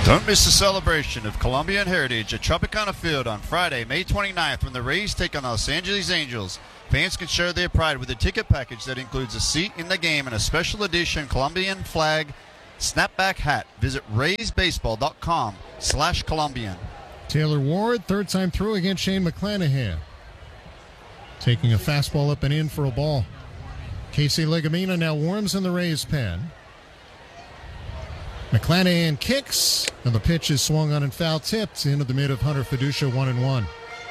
Don't miss the celebration of Colombian heritage at Tropicana Field on Friday, May 29th, when the Rays take on Los Angeles Angels. Fans can show their pride with a ticket package that includes a seat in the game and a special edition Colombian flag snapback hat. Visit raysbaseball.com/Colombian. Taylor Ward, third time through against Shane McClanahan. Taking a fastball up and in for a ball. Casey Legumina now warms in the Rays pen. McClanahan kicks, and the pitch is swung on and foul tipped into the mid of Hunter Fiducia, 1-1.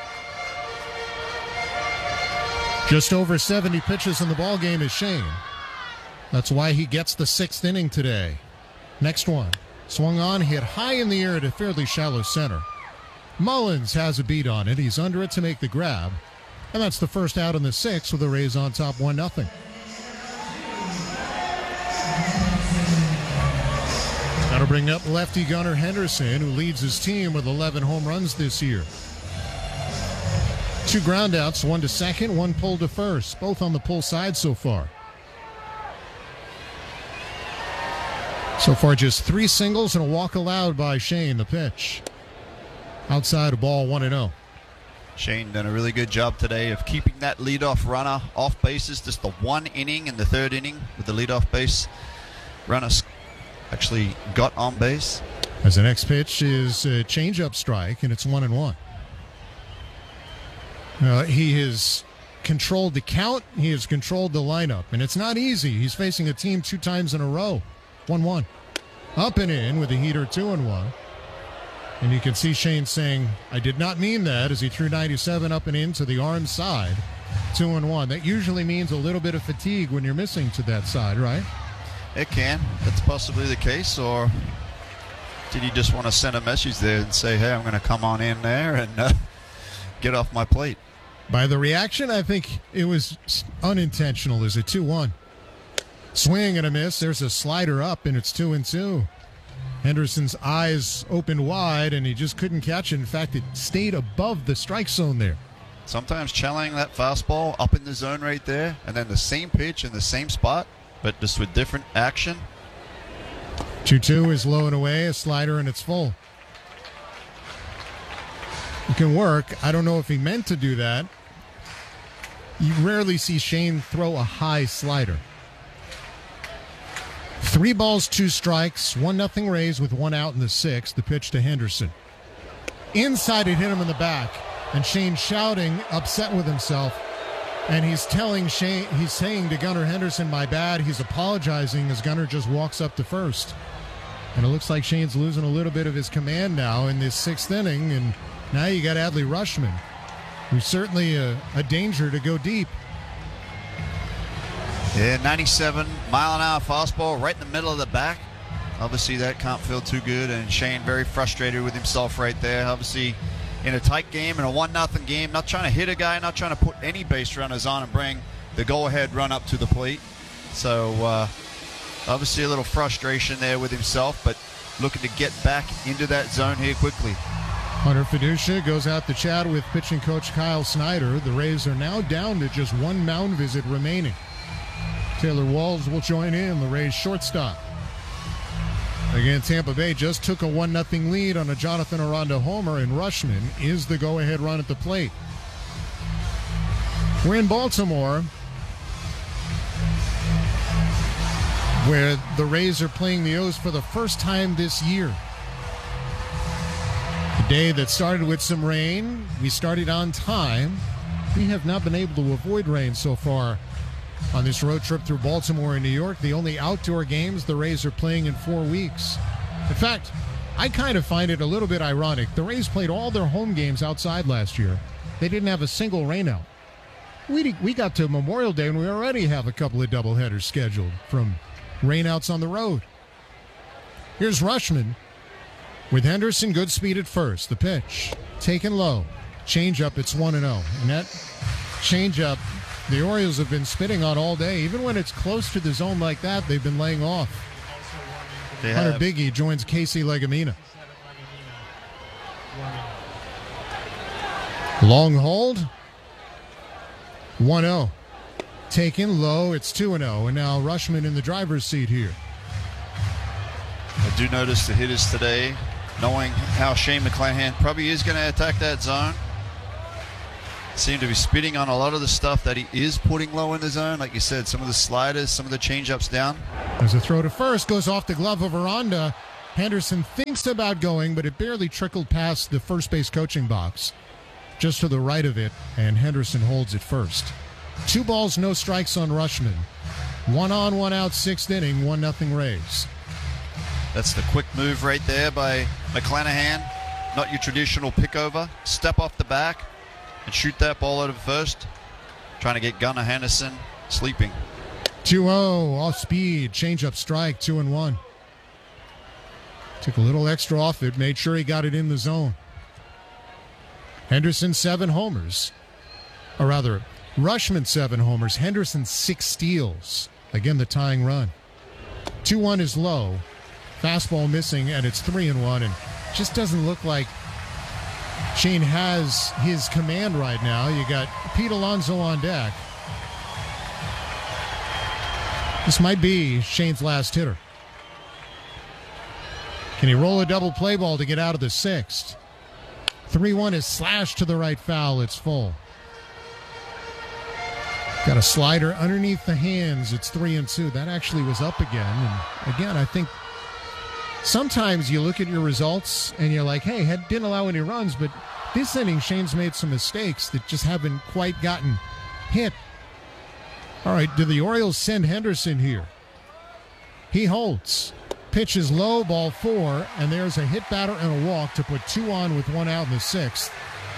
Just over 70 pitches in the ballgame is Shane. That's why he gets the sixth inning today. Next one, swung on, hit high in the air at a fairly shallow center. Mullins has a beat on it. He's under it to make the grab. And that's the first out in the sixth with the Rays on top 1-0. Got to bring up lefty Gunnar Henderson, who leads his team with 11 home runs this year. 2 groundouts, 1 to second, 1 pull to first, both on the pull side so far. So far, just 3 singles and a walk allowed by Shane. The pitch outside, a ball, 1-0. Shane done a really good job today of keeping that leadoff runner off bases. Just the 1 inning in the 3rd inning with the leadoff base runner actually got on base. As the next pitch is a changeup strike, and it's 1-1. He has controlled the count. He has controlled the lineup, and it's not easy. He's facing a team 2 times in a row. 1-1. Up and in with a heater, 2-1. And you can see Shane saying, I did not mean that, as he threw 97 up and in to the arm side. 2-1. That usually means a little bit of fatigue when you're missing to that side, right? It can. That's possibly the case. Or did he just want to send a message there and say, hey, I'm going to come on in there and get off my plate? By the reaction, I think it was unintentional. Is it 2-1? Swing and a miss. There's a slider up, and it's 2-2. Henderson's eyes opened wide, and he just couldn't catch it. In fact, it stayed above the strike zone there. Sometimes channeling that fastball up in the zone right there, and then the same pitch in the same spot, but just with different action. 2-2 is low and away, a slider, and it's full. It can work. I don't know if he meant to do that. You rarely see Shane throw a high slider. 3 balls, 2 strikes, 1-0 Rays with 1 out in the 6th. The pitch to Henderson. Inside, it hit him in the back, and Shane shouting, upset with himself. And he's saying to Gunnar Henderson, my bad. He's apologizing as Gunnar just walks up to first. And it looks like Shane's losing a little bit of his command now in this 6th inning. And now you got Adley Rutschman, who's certainly a danger to go deep. Yeah, 97-mile-an-hour fastball right in the middle of the back. Obviously, that can't feel too good. And Shane very frustrated with himself right there. Obviously, in a tight game, in a 1-0 game, not trying to hit a guy, not trying to put any base runners on and bring the go-ahead run up to the plate. So, obviously a little frustration there with himself, but looking to get back into that zone here quickly. Hunter Fiducia goes out to chat with pitching coach Kyle Snyder. The Rays are now down to just 1 mound visit remaining. Taylor Walls will join in, the Rays shortstop. Again, Tampa Bay just took a 1-0 lead on a Jonathan Aranda homer, and Rutschman is the go-ahead run at the plate. We're in Baltimore, where the Rays are playing the O's for the first time this year. A day that started with some rain. We started on time. We have not been able to avoid rain so far on this road trip through Baltimore and New York. The only outdoor games the Rays are playing in 4 weeks. In fact, I kind of find it a little bit ironic. The Rays played all their home games outside last year. They didn't have a single rainout. We got to Memorial Day and we already have a couple of doubleheaders scheduled from rainouts on the road. Here's Rutschman with Henderson, good speed at first. The pitch taken low. Changeup, it's 1-0. And that changeup, the Orioles have been spitting on all day. Even when it's close to the zone like that, they've been laying off. Hunter Biggie joins Casey Legumina. Long hold. 1-0. Taken low. It's 2-0. And now Rutschman in the driver's seat here. I do notice the hitters today knowing how Shane McClanahan probably is going to attack that zone. Seem to be spitting on a lot of the stuff that he is putting low in the zone. Like you said, some of the sliders, some of the change-ups down. There's a throw to first, goes off the glove of Aranda. Henderson thinks about going, but it barely trickled past the first base coaching box. Just to the right of it, and Henderson holds it first. 2 balls, no strikes on Rutschman. 1 on, 1 out, 6th inning, 1-0 Rays. That's the quick move right there by McClanahan. Not your traditional pick-over. Step off the back and shoot that ball out of first. Trying to get Gunnar Henderson sleeping. 2-0, off speed, change-up strike, 2-1. Took a little extra off it, made sure he got it in the zone. Henderson 7 homers. Or rather, Rutschman 7 homers, Henderson 6 steals. Again, the tying run. 2-1 is low. Fastball missing, and it's 3-1, and just doesn't look like Shane has his command right now. You got Pete Alonso on deck. This might be Shane's last hitter. Can he roll a double play ball to get out of the 6th? 3-1 is slashed to the right foul. It's full. Got a slider underneath the hands. It's 3-2. That actually was up again. And again, I think sometimes you look at your results and you're like, hey, didn't allow any runs, but this inning Shane's made some mistakes that just haven't quite gotten hit. All right, do the Orioles send Henderson here? He holds. Pitch is low, ball 4, and there's a hit batter and a walk to put 2 on with 1 out in the 6th.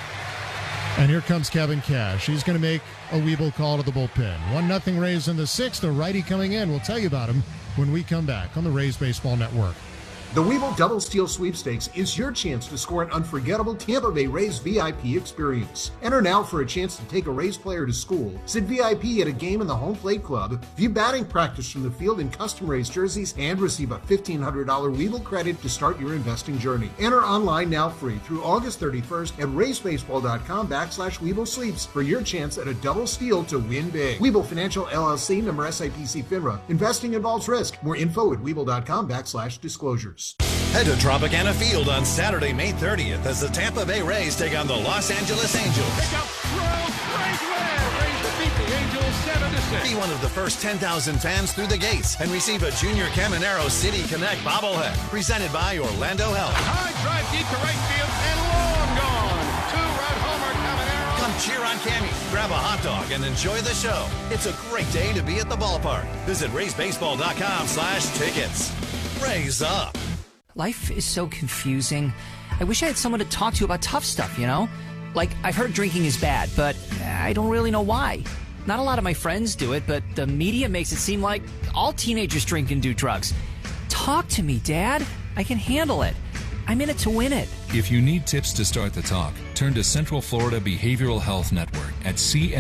And here comes Kevin Cash. He's going to make a Weeble call to the bullpen. 1-0 Rays in the 6th. A righty coming in. We'll tell you about him when we come back on the Rays Baseball Network. The Weeble Double Steal Sweepstakes is your chance to score an unforgettable Tampa Bay Rays VIP experience. Enter now for a chance to take a Rays player to school, sit VIP at a game in the Home Plate Club, view batting practice from the field in custom Rays jerseys, and receive a $1,500 Weeble credit to start your investing journey. Enter online now free through August 31st at raysbaseball.com/Weeble Sleeps for your chance at a double steal to win big. Weeble Financial LLC, member SIPC FINRA. Investing involves risk. More info at Weeble.com/disclosures. Head to Tropicana Field on Saturday, May 30th as the Tampa Bay Rays take on the Los Angeles Angels. Pick up, throw, Rays win! Rays defeat the Angels 7-6. Be one of the first 10,000 fans through the gates and receive a Junior Caminero City Connect bobblehead presented by Orlando Health. High drive deep to right field and long gone. 2-run homer, Caminero. Come cheer on Cammy, grab a hot dog, and enjoy the show. It's a great day to be at the ballpark. Visit raysbaseball.com/tickets. Rays up. Life is so confusing. I wish I had someone to talk to about tough stuff, you know? Like, I've heard drinking is bad, but I don't really know why. Not a lot of my friends do it, but the media makes it seem like all teenagers drink and do drugs. Talk to me, Dad. I can handle it. I'm in it to win it. If you need tips to start the talk, turn to Central Florida Behavioral Health Network at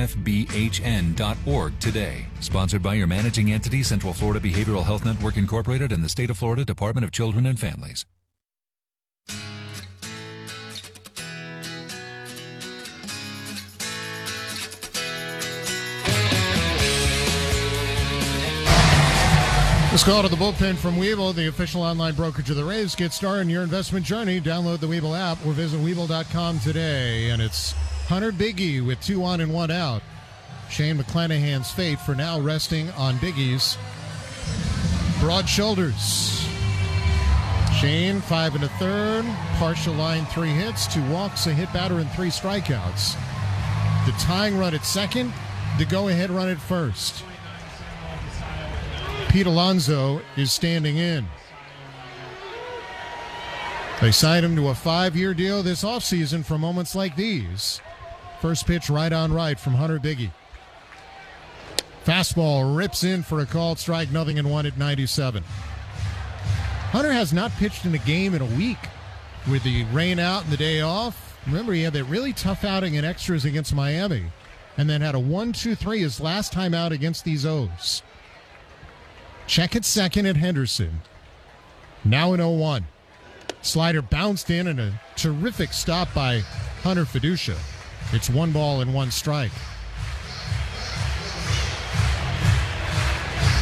cfbhn.org today. Sponsored by your managing entity, Central Florida Behavioral Health Network Incorporated, and the State of Florida Department of Children and Families. Let's go to the bullpen from Weeble, the official online brokerage of the Rays. Get started in your investment journey. Download the Weeble app or visit Weeble.com today. And it's Hunter Biggie with 2 on and 1 out. Shane McClanahan's fate for now resting on Biggie's broad shoulders. Shane, 5 1/3, partial line, 3 hits, 2 walks, a hit batter, and 3 strikeouts. The tying run at second, the go-ahead run at first. Pete Alonso is standing in. They signed him to a 5-year deal this offseason for moments like these. First pitch right on right from Hunter Biggie. Fastball rips in for a called strike, 0-1 at 97. Hunter has not pitched in a game in a week with the rain out and the day off. Remember, he had that really tough outing in extras against Miami and then had a 1-2-3 his last time out against these O's. Check at second at Henderson. Now in 0-1. Slider bounced in and a terrific stop by Hunter Fiducia. It's 1 ball and 1 strike.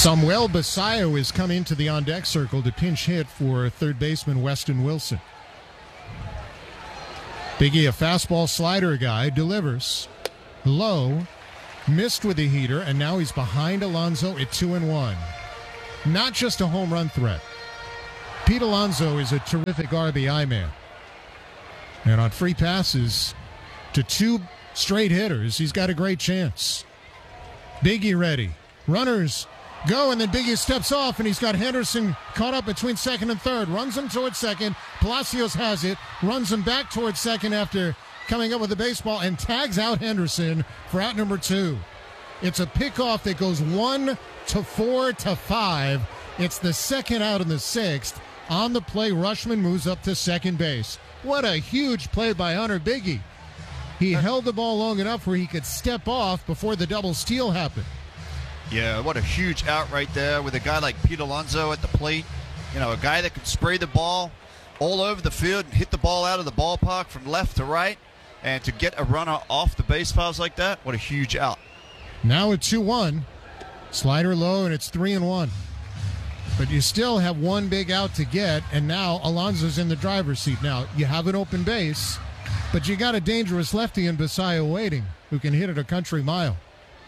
Samuel Basayo has come into the on-deck circle to pinch hit for third baseman Weston Wilson. Biggie, a fastball slider guy, delivers. Low, missed with a heater, and now he's behind Alonso at 2-1. Not just a home run threat. Pete Alonso is a terrific RBI man. And on free passes to two straight hitters, he's got a great chance. Biggie ready. Runners go, and then Biggie steps off, and he's got Henderson caught up between second and third. Runs him towards second. Palacios has it. Runs him back towards second after coming up with the baseball, and tags out Henderson for out number 2. It's a pickoff that goes 1 to 4 to 5. It's the second out in the 6th. On the play, Rutschman moves up to second base. What a huge play by Hunter Biggie. He held the ball long enough where he could step off before the double steal happened. Yeah, what a huge out right there with a guy like Pete Alonso at the plate. You know, a guy that can spray the ball all over the field and hit the ball out of the ballpark from left to right. And to get a runner off the base paths like that, what a huge out. Now at 2-1, slider low, and it's 3-1. But you still have one big out to get, and now Alonso's in the driver's seat. Now, you have an open base, but you got a dangerous lefty in Basayo waiting, who can hit it a country mile.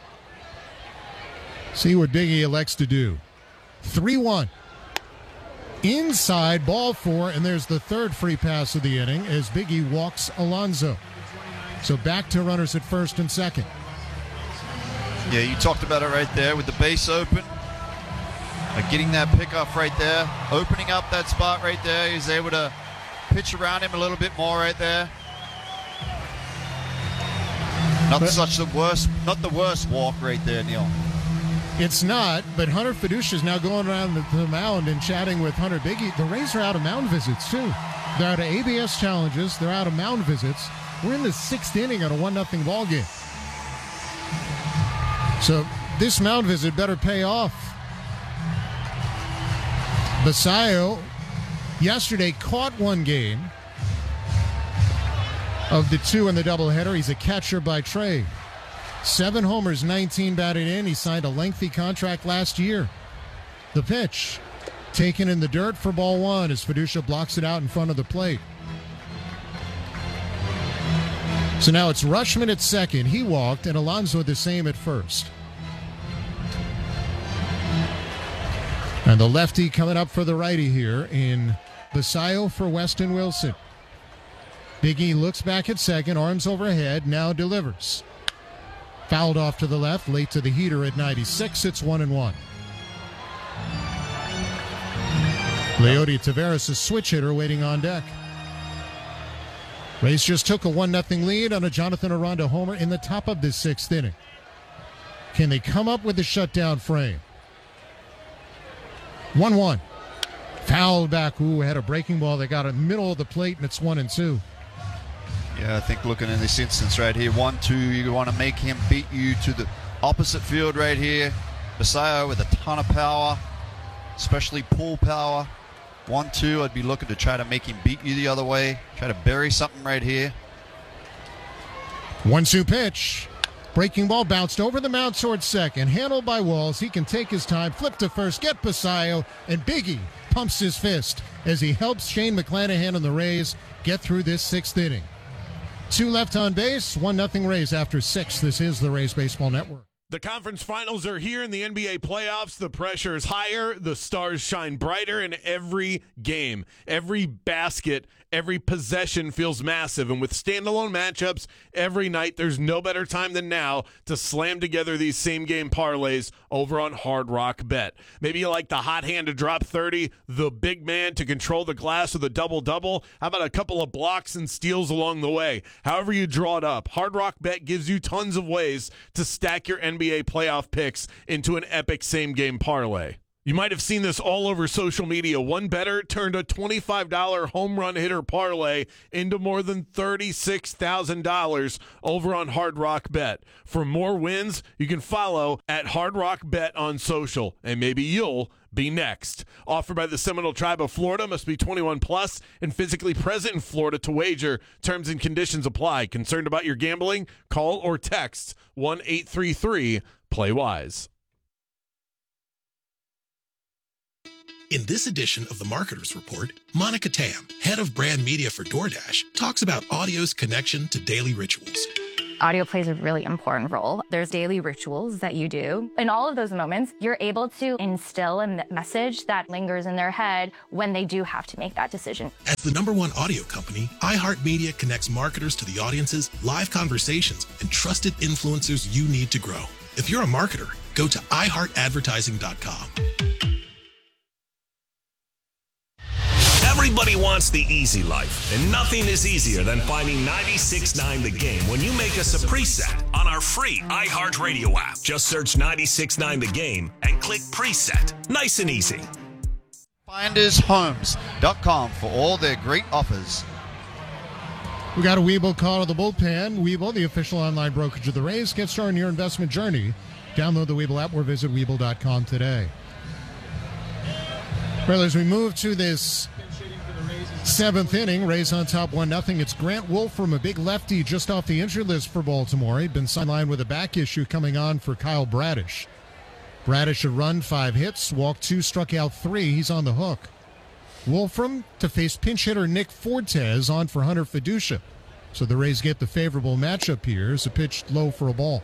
See what Biggie elects to do. 3-1. Inside, ball 4, and there's the third free pass of the inning as Biggie walks Alonso. So back to runners at first and second. Yeah, you talked about it right there with the base open. Getting that pickoff right there, opening up that spot right there. He's able to pitch around him a little bit more right there. Not the worst walk right there, Neil. It's not, but Hunter Fiducia is now going around the mound and chatting with Hunter Biggie. The Rays are out of mound visits, too. They're out of ABS challenges. They're out of mound visits. We're in the 6th inning on a 1-0 ball game. So this mound visit better pay off. Basayo yesterday caught one game of the 2 in the doubleheader. He's a catcher by trade. 7 homers, 19 batted in. He signed a lengthy contract last year. The pitch taken in the dirt for ball 1 as Fiducia blocks it out in front of the plate. So now it's Rutschman at second. He walked, and Alonso the same at first. And the lefty coming up for the righty here in Basayo for Weston Wilson. Biggie looks back at second, arms overhead, now delivers. Fouled off to the left, late to the heater at 96. It's 1-1. Leody Taveras, a switch hitter, waiting on deck. Rays just took a 1-0 lead on a Jonathan Aranda homer in the top of the 6th inning. Can they come up with a shutdown frame? 1-1. Fouled back. Ooh, had a breaking ball that got in the middle of the plate, and it's 1-2. Yeah, I think looking in this instance right here, 1-2, you want to make him beat you to the opposite field right here. Basayo with a ton of power, especially pull power. 1-2, I'd be looking to try to make him beat you the other way. Try to bury something right here. 1-2 pitch. Breaking ball bounced over the mound towards second. Handled by Walls. He can take his time, flip to first, get Basayo, and Biggie pumps his fist as he helps Shane McClanahan and the Rays get through this 6th inning. 2 left on base, 1-0 Rays after 6. This is the Rays Baseball Network. The conference finals are here in the NBA playoffs. The pressure is higher. The stars shine brighter in every game. Every basket, every possession feels massive. And with standalone matchups every night, there's no better time than now to slam together these same-game parlays over on Hard Rock Bet. Maybe you like the hot hand to drop 30, the big man to control the glass with a double-double. How about a couple of blocks and steals along the way? However you draw it up, Hard Rock Bet gives you tons of ways to stack your NBA playoff picks into an epic same-game parlay. You might have seen this all over social media. One bettor turned a $25 home run hitter parlay into more than $36,000 over on Hard Rock Bet. For more wins, you can follow at Hard Rock Bet on social, and maybe you'll be next. Offered by the Seminole Tribe of Florida. Must be 21 plus and physically present in Florida to wager. Terms and conditions apply. Concerned about your gambling? Call or text 1-833-PLAY-WISE. In this edition of the Marketer's Report, Monica Tam, head of brand media for DoorDash, talks about audio's connection to daily rituals. Audio plays a really important role. There's daily rituals that you do. In all of those moments, you're able to instill a message that lingers in their head when they do have to make that decision. As the #1 audio company, iHeartMedia connects marketers to the audiences, live conversations, and trusted influencers you need to grow. If you're a marketer, go to iHeartAdvertising.com. Everybody wants the easy life, and nothing is easier than finding 96.9 The Game when you make us a preset on our free iHeartRadio app. Just search 96.9 The Game and click preset. Nice and easy. FindersHomes.com for all their great offers. We got a Webull call to the bullpen. Webull, the official online brokerage of the Rays. Get started on your investment journey. Download the Webull app or visit Webull.com today. Well, as we move to this 7th inning, Rays on top 1-0. It's Grant Wolfram, a big lefty just off the injury list for Baltimore. He'd been sidelined with a back issue coming on for Kyle Bradish. Bradish had run 5 hits, walked 2, struck out 3. He's on the hook. Wolfram to face pinch hitter Nick Fortes on for Hunter Fiducia. So the Rays get the favorable matchup here as a pitch low for a ball.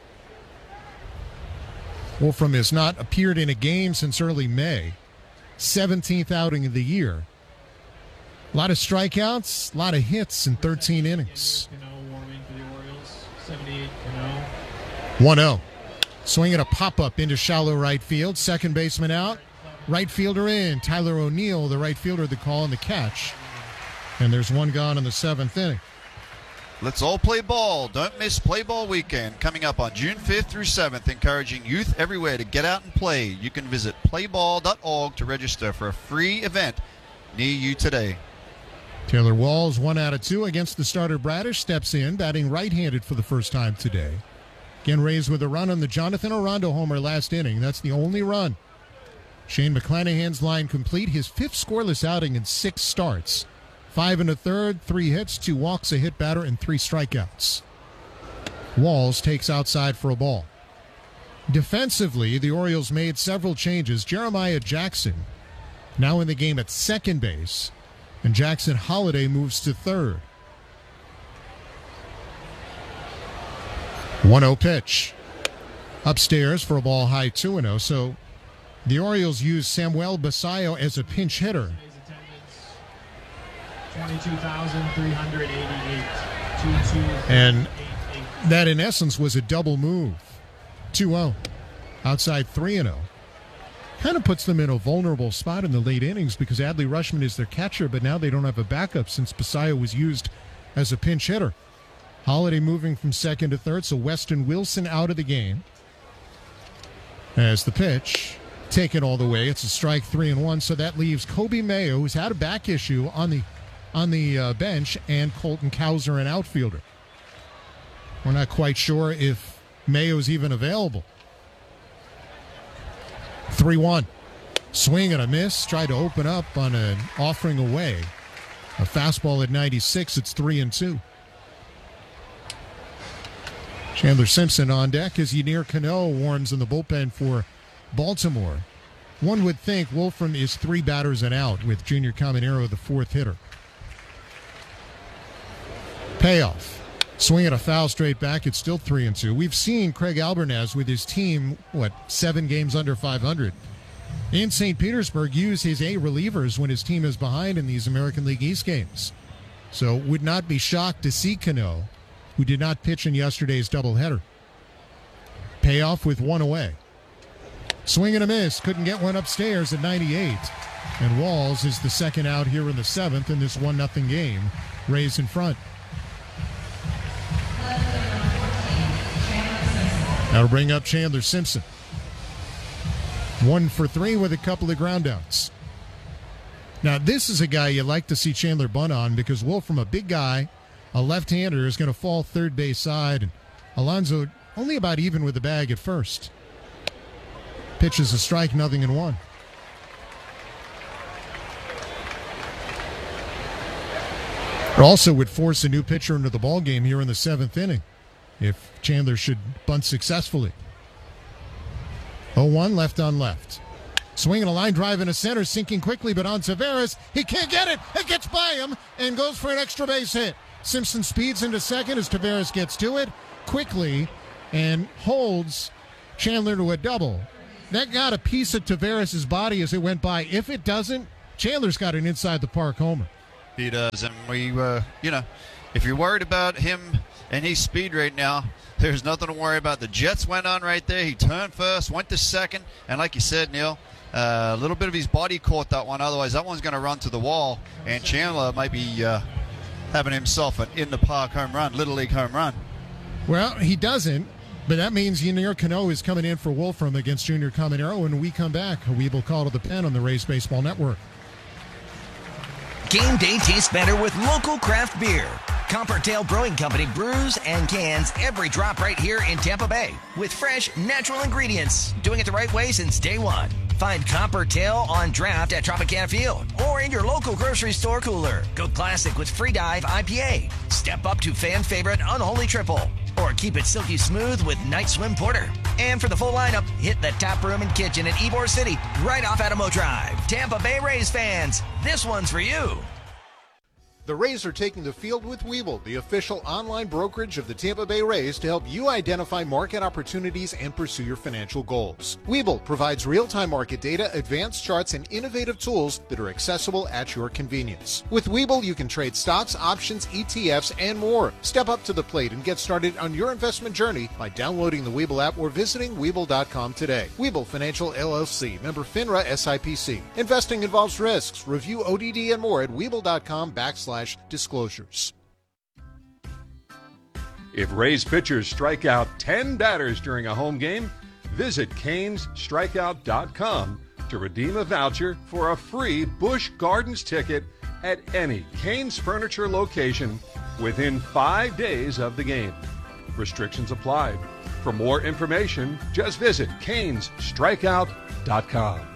Wolfram has not appeared in a game since early May. 17th outing of the year. A lot of strikeouts, a lot of hits in 13 innings. 1-0. Swinging a pop-up into shallow right field. Second baseman out. Right fielder in. Tyler O'Neill, the right fielder, the call and the catch. And there's one gone in the 7th inning. Let's all play ball. Don't miss Play Ball Weekend coming up on June 5th through 7th, encouraging youth everywhere to get out and play. You can visit playball.org to register for a free event near you today. Taylor Walls, 1 out of 2 against the starter Bradish, steps in, batting right-handed for the first time today. Again, Rays with a run on the Jonathan Arando homer last inning. That's the only run. Shane McClanahan's line complete, his 5th scoreless outing in 6 starts. 5 1/3, 3 hits, 2 walks, a hit batter, and 3 strikeouts. Walls takes outside for a ball. Defensively, the Orioles made several changes. Jeremiah Jackson now in the game at second base, and Jackson Holiday moves to third. 1-0 pitch. Upstairs for a ball high 2-0. So the Orioles use Samuel Basayo as a pinch hitter. 22,388. And that, in essence, was a double move. 2-0. Outside 3-0. Kind of puts them in a vulnerable spot in the late innings because Adley Rutschman is their catcher, but now they don't have a backup since Basayo was used as a pinch hitter. Holiday moving from second to third, so Weston Wilson out of the game. As the pitch taken all the way, it's a strike 3-1, so that leaves Kobe Mayo, who's had a back issue, on the bench, and Colton Cowser, an outfielder. We're not quite sure if Mayo's even available. 3-1. Swing and a miss. Tried to open up on an offering away. A fastball at 96. It's 3-2. Chandler Simpson on deck as Yennier Cano warms in the bullpen for Baltimore. One would think Wolfram is 3 batters and out with Junior Caminero, the 4th hitter. Payoff. Swing at a foul straight back. It's still 3-2. We've seen Craig Albernaz with his team, 7 games under 500. In St. Petersburg, use his A relievers when his team is behind in these American League East games. So would not be shocked to see Cano, who did not pitch in yesterday's doubleheader. Payoff with 1 away. Swing and a miss. Couldn't get one upstairs at 98. And Walls is the second out here in the 7th in this 1-0 game. Rays in front. That'll bring up Chandler Simpson. 1 for 3 with a couple of groundouts. Now, this is a guy you like to see Chandler bunt on because Wolfram, a big guy, a left-hander, is going to fall third base side. And Alonso only about even with the bag at first. Pitches a strike, 0-1. It also would force a new pitcher into the ballgame here in the 7th inning if Chandler should bunt successfully. 0-1, left on left. Swinging a line drive into center, sinking quickly, but on Taveras. He can't get it. It gets by him and goes for an extra base hit. Simpson speeds into second as Taveras gets to it quickly and holds Chandler to a double. That got a piece of Taveras' body as it went by. If it doesn't, Chandler's got an inside-the-park homer. He does, and we, if you're worried about him and his speed right now, there's nothing to worry about. The Jets went on right there. He turned first, went to second, and like you said, Neil, a little bit of his body caught that one. Otherwise, that one's going to run to the wall, and Chandler might be having himself an in-the-park home run, Little League home run. Well, he doesn't, but that means Yunior Cano is coming in for Wolfram against Junior Caminero. When we come back, a Weeble Call to the Pen on the Rays Baseball Network. Game day tastes better with local craft beer. Coppertail Brewing Company brews and cans every drop right here in Tampa Bay with fresh, natural ingredients. Doing it the right way since day one. Find Coppertail on draft at Tropicana Field or in your local grocery store cooler. Go classic with Free Dive IPA. Step up to fan favorite Unholy Triple. Or keep it silky smooth with Night Swim Porter. And for the full lineup, hit the tap room and kitchen at Ybor City, right off Adamo Drive. Tampa Bay Rays fans, this one's for you. The Rays are taking the field with Weeble, the official online brokerage of the Tampa Bay Rays, to help you identify market opportunities and pursue your financial goals. Weeble provides real-time market data, advanced charts, and innovative tools that are accessible at your convenience. With Weeble, you can trade stocks, options, ETFs, and more. Step up to the plate and get started on your investment journey by downloading the Weeble app or visiting Weeble.com today. Weeble Financial LLC, member FINRA SIPC. Investing involves risks. Review ODD and more at Weeble.com/disclosures. If Rays pitchers strike out 10 batters during a home game, visit CanesStrikeout.com to redeem a voucher for a free Busch Gardens ticket at any Canes Furniture location within 5 days of the game. Restrictions apply. For more information, just visit CanesStrikeout.com.